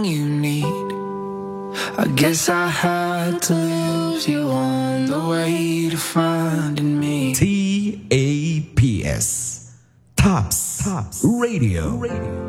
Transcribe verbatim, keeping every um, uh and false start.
you need. I guess I had to lose you on the way to finding me. T A P S Tops Radio.